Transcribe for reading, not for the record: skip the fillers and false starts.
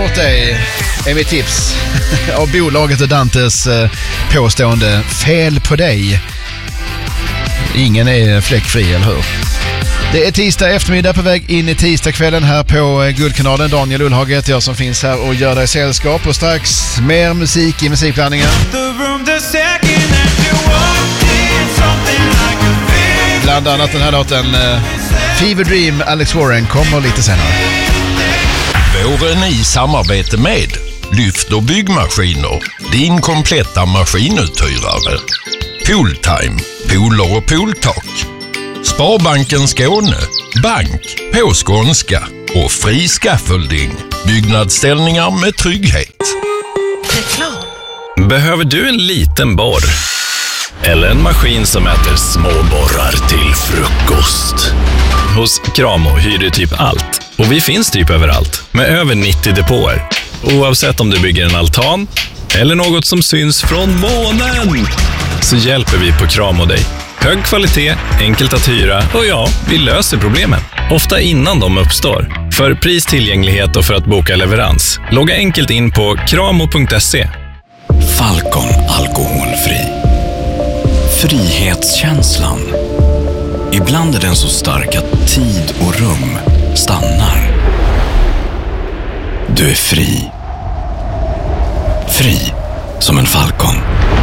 åt dig är mitt tips av bolaget och Dantes påstående fel på dig. Ingen är fläckfri, eller hur? Det är tisdag eftermiddag på väg in i tisdagskvällen här på Guldkanalen. Daniel Ullhaget, jag som finns här och gör dig sällskap. Och strax mer musik i musikblandningen. Bland annat den här låten Fever Dream, Alex Warren, kommer lite senare. Våren i samarbete med Lyft och byggmaskiner, din kompletta maskinuthyrare. Pooltime, pooler och pooltak. Sparbanken Skåne, bank på skånska och fri scaffolding, byggnadsställningar med trygghet. Reklam. Behöver du en liten borr? Eller en maskin som äter små borrar till frukost? Hos Kramo hyr du typ allt. Och vi finns typ överallt, med över 90 depåer. Oavsett om du bygger en altan eller något som syns från månen, så hjälper vi på Kramo dig. Hög kvalitet, enkelt att hyra och ja, vi löser problemen. Ofta innan de uppstår. För pris, tillgänglighet och för att boka leverans, logga enkelt in på kramo.se. Falcon alkoholfri. Frihetskänslan. Ibland är den så stark att tid och rum stannar. Du är fri. Fri som en falcon.